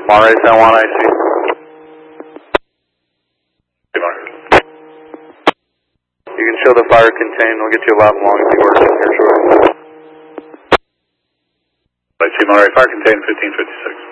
Monterey San Juan IC. You can show the fire contained. We'll get you a lap long if you work in here shortly. IC Monterey, fire contained 1556.